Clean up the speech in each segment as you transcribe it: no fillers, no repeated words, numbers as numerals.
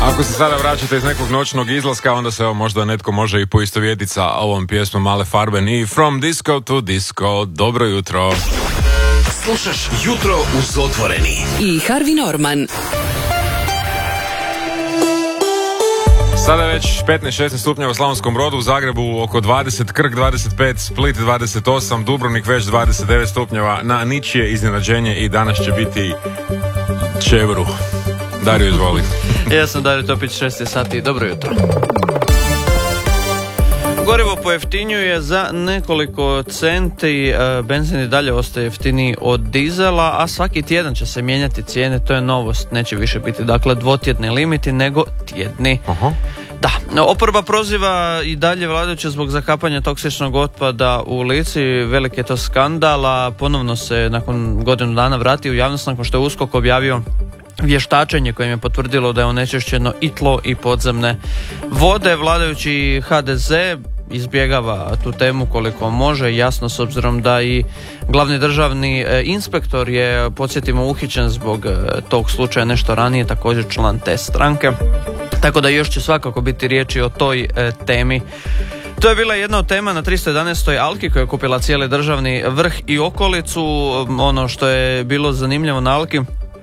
Ako se sada vraćate iz nekog noćnog izlaska, onda se možda netko može i poistovjetiti sa ovom pjesmom Male Farben i From Disco to Disco. Dobro jutro. Slušaš Jutro uz Otvoreni i Harvey Norman. Sada je već 15-16 stupnjeva u Slavonskom Brodu, u Zagrebu oko 20, Krk 25, Split 28, Dubrovnik već 29 stupnjeva. Na ničije iznenađenje i danas će biti čevru. Dario, izvoli. Ja sam Dario Topić, 6 sati, dobro jutro. Gorivo pojeftinjuje za nekoliko centi, benzin i dalje ostaje jeftiniji od dizela, a svaki tjedan će se mijenjati cijene, to je novost, neće više biti dakle dvotjedni limiti nego tjedni. Aha. Da, oporba proziva i dalje vladajuće zbog zakapanja toksičnog otpada u Lici, veliki je to skandal, a ponovno se nakon godinu dana vratio u javnost nakon što je USKOK objavio vještačenje kojim je potvrdilo da je onečišćeno i tlo i podzemne vode. Vladajući HDZ izbjegava tu temu koliko može, jasno s obzirom da i glavni državni inspektor je, podsjetimo, uhićen zbog tog slučaja nešto ranije, također član te stranke. Tako da još će svakako biti riječi o toj temi. To je bila jedna od tema na 311. Alki koja je okupila cijeli državni vrh i okolicu. Ono što je bilo zanimljivo na Alki,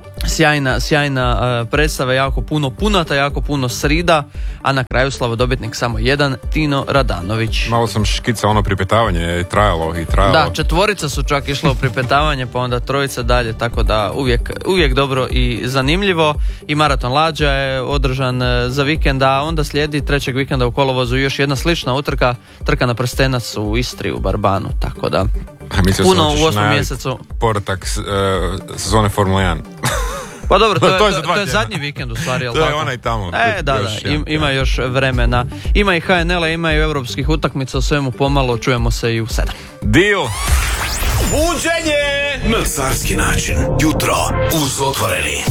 sjajna predstava, jako puno punata, jako puno srida, a na kraju slavodobitnik samo jedan, Tino Radanović. Malo sam škica, ono pripetavanje je trajalo. Da, 4 su čak išlo u pripetavanje, pa onda 3 dalje, tako da uvijek dobro i zanimljivo. I maraton lađa je održan za vikend, a onda slijedi 3. vikenda u kolovozu još jedna slična utrka, trka na prstenac u Istri, u Barbanu, tako da puno u 8. mjesecu. Poratak sezone Formula 1. Pa dobro, to je zadnji vikend u stvari, jel' to tako? je onaj tamo. Ima još vremena. Ima i HNL-a, ima i europskih utakmica, o svemu pomalo, čujemo se i u 7. Deal! Buđenje na carski način. Jutro uz Otvoreni.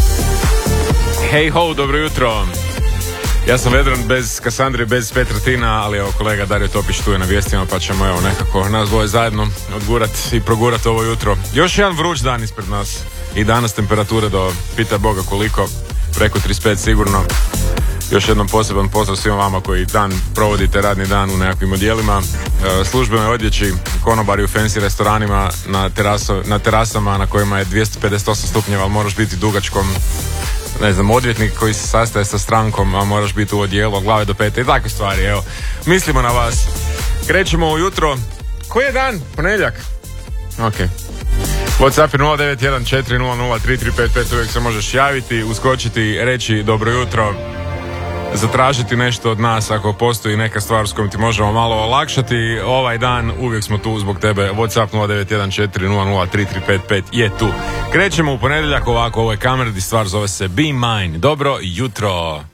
Hej ho, dobro jutro. Ja sam Vedran bez Kasandre, bez Petratina, ali evo kolega Dario Topić tu je na vijestima, pa ćemo evo nekako nas dvoje zajedno odgurat i progurat ovo jutro. Još jedan vruć dan ispred nas i danas temperature do, pita Boga koliko, preko 35 sigurno. Još jednom poseban pozdrav svima vama koji dan provodite radni dan u nekakvim odjelima, službenoj odjeći, konobari u fancy restoranima, na terasama na kojima je 258 stupnjeva, ali moraš biti dugačkom, ne znam, odvjetnik koji se sastaje sa strankom, a moraš biti u odijelu od glave do pete i takve stvari, evo. Mislimo na vas. Krećemo ujutro. Koji je dan? Ponedjeljak? Ok. WhatsApp je 0914003355, uvijek se možeš javiti, uskočiti, reći dobro jutro, zatražiti nešto od nas ako postoji neka stvar s kojom ti možemo malo olakšati ovaj dan, uvijek smo tu zbog tebe. WhatsApp 0914003355 je tu. Krećemo u ponedjeljak ovako, ovo je Kamerdi, stvar zove se Be Mine. Dobro jutro.